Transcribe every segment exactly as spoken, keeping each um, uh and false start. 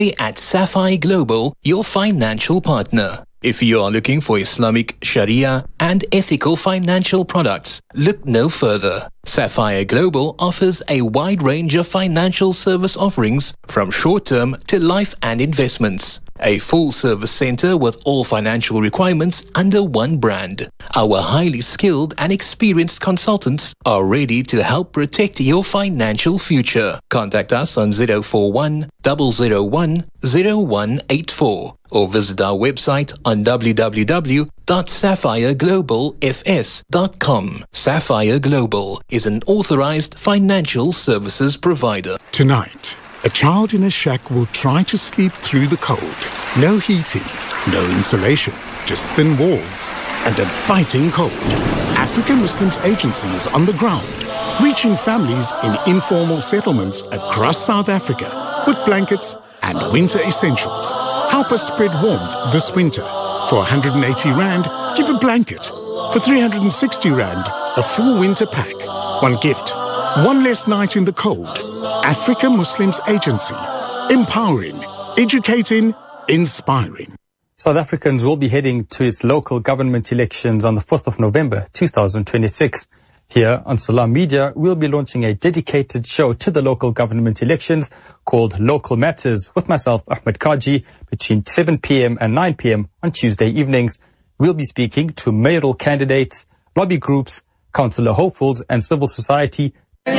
At Sapphire Global, your financial partner. If you are looking for Islamic, Sharia and ethical financial products, look no further. Sapphire Global offers a wide range of financial service offerings from short-term to life and investments. A full-service center with all financial requirements under one brand. Our highly skilled and experienced consultants are ready to help protect your financial future. Contact us on zero four one, zero zero one, zero one eight four or visit our website on w w w dot sapphire global f s dot com. Sapphire Global is an authorized financial services provider. Tonight, a child in a shack will try to sleep through the cold. No heating, no insulation, just thin walls and a biting cold. African Muslims Agency is on the ground, reaching families in informal settlements across South Africa with blankets and winter essentials. Help us spread warmth this winter. For one hundred eighty rand, give a blanket. For three hundred sixty rand, a full winter pack. One gift, one less night in the cold. Africa Muslims Agency. Empowering, educating, inspiring. South Africans will be heading to its local government elections on the fourth of November two thousand twenty-six. Here on Salam Media, we'll be launching a dedicated show to the local government elections called Local Matters with myself, Ahmed Kaji, between seven p m and nine p m on Tuesday evenings. We'll be speaking to mayoral candidates, lobby groups, councillor hopefuls and civil society.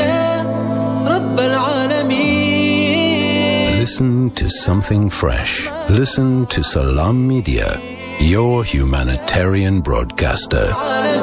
Listen to something fresh. Listen to Salam Media, your humanitarian broadcaster.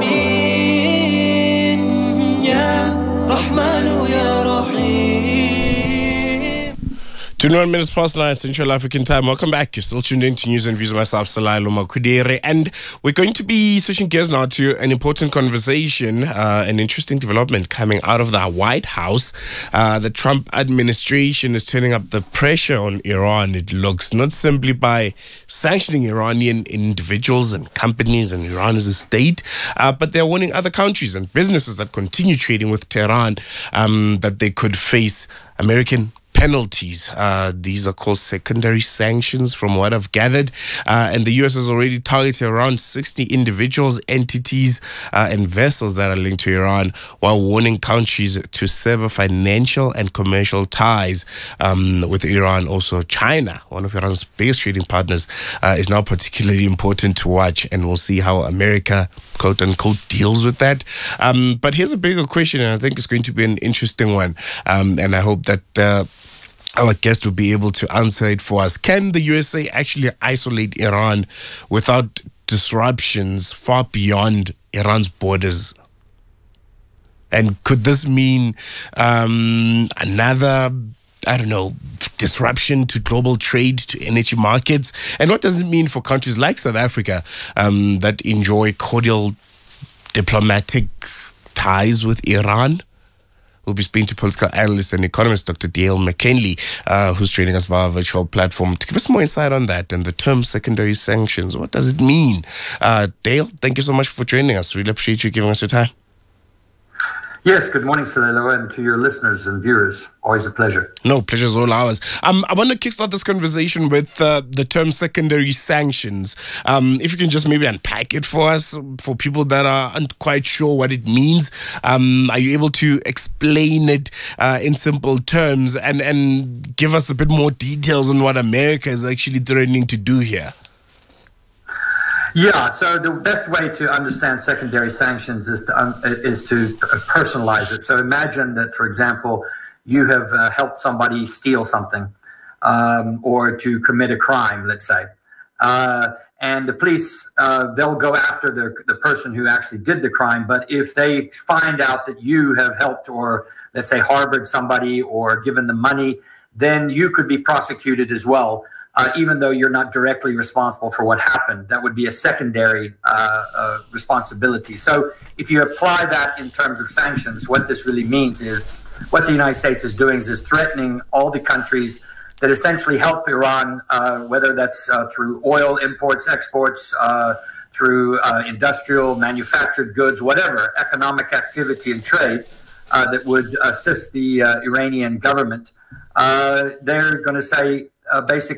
twenty-one minutes past nine Central African time. Welcome back. You're still tuned in to News and Views of myself, Salailo Makudere. And we're going to be switching gears now to an important conversation, uh, an interesting development coming out of the White House. Uh, the Trump administration is turning up the pressure on Iran, it looks, not simply by sanctioning Iranian individuals and companies and Iran as a state, uh, but they're warning other countries and businesses that continue trading with Tehran um, that they could face American penalties. Uh, these are called secondary sanctions from what I've gathered. Uh, and the U S has already targeted around sixty individuals, entities, uh, and vessels that are linked to Iran, while warning countries to sever financial and commercial ties um, with Iran. Also, China, one of Iran's biggest trading partners, uh, is now particularly important to watch. And we'll see how America, quote unquote, deals with that. Um, but here's a bigger question, and I think it's going to be an interesting one. Um, and I hope that uh, our guest will be able to answer it for us. Can the U S A actually isolate Iran without disruptions far beyond Iran's borders? And could this mean um, another, I don't know, disruption to global trade, to energy markets? And what does it mean for countries like South Africa um, that enjoy cordial diplomatic ties with Iran? We'll be speaking to political analyst and economist Doctor Dale McKinley, uh, who's joining us via a virtual platform to give us more insight on that and the term secondary sanctions. What does it mean? Uh, Dale, thank you so much for joining us. Really appreciate you giving us your time. Yes, good morning, Salelo, and to your listeners and viewers. Always a pleasure. No, pleasure's all ours. Um, I want to kickstart this conversation with uh, the term secondary sanctions. Um, if you can just maybe unpack it for us, for people that aren't quite sure what it means. Um, are you able to explain it uh, in simple terms and, and give us a bit more details on what America is actually threatening to do here? Yeah, so the best way to understand secondary sanctions is to um, is to personalize it. So imagine that, for example, you have uh, helped somebody steal something um, or to commit a crime, let's say. Uh, and the police, uh, they'll go after the, the person who actually did the crime. But if they find out that you have helped or, let's say, harbored somebody or given them money, then you could be prosecuted as well. Uh, even though you're not directly responsible for what happened. That would be a secondary uh, uh, responsibility. So if you apply that in terms of sanctions, what this really means is what the United States is doing is, is threatening all the countries that essentially help Iran, uh, whether that's uh, through oil imports, exports, uh, through uh, industrial, manufactured goods, whatever, economic activity and trade uh, that would assist the uh, Iranian government. Uh, they're going to say, uh, basically